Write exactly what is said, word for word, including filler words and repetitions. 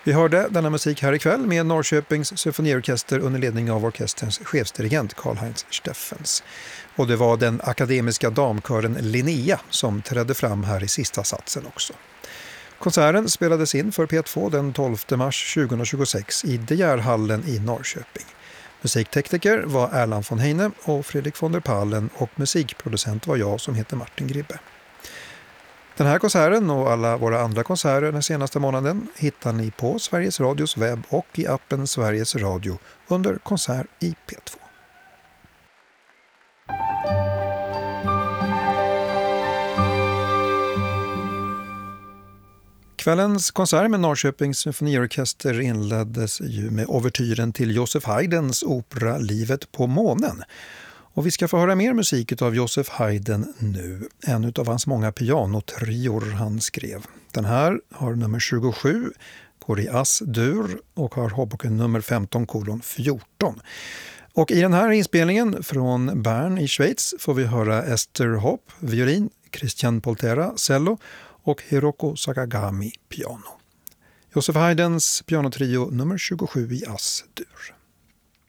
Vi hörde denna musik här ikväll med Norrköpings symfoniorkester under ledning av orkesterns chefsdirigent Karl-Heinz Steffens. Och det var den akademiska damkören Linnea som trädde fram här i sista satsen också. Konserten spelades in för P två den tolfte mars tjugohundratjugosex i De Geerhallen i Norrköping. Musiktekniker var Erland von Heine och Fredrik von der Pallen och musikproducent var jag som heter Martin Gribbe. Den här konserten och alla våra andra konserter den senaste månaden hittar ni på Sveriges Radios webb och i appen Sveriges Radio under konsert i P två. Kvällens konsert med Norrköpings symfoniorkester inleddes ju med overtyren till Joseph Haydns opera Livet på månen. Och vi ska få höra mer musik av Joseph Haydn nu, en av hans många pianotrior han skrev. Den här har nummer tjugosju, går i Ass-dur och har håboken nummer femton kolon fjorton. Och i den här inspelningen från Bern i Schweiz får vi höra Esther Hopp, violin, Christian Poltera, cello och Hiroko Sakagami, piano. Joseph Haydns pianotrio nummer tjugosju i Ass-dur.